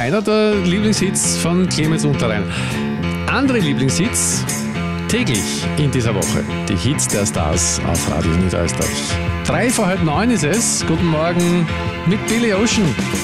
einer der Lieblingshits von Clemens Unterrein. Andere Lieblingshits täglich in dieser Woche. Die Hits der Stars auf Radio Niederösterreich. 9:03 ist es. Guten Morgen mit Billy Ocean.